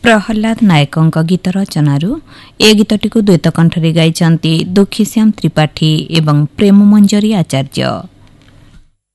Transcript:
प्रहलाद नायक गीत रचनारू ए गीतटी द्वैत कंठरे गाइछन्ति दुखीश्याम त्रिपाठी एवं प्रेम मंजरी आचार्य।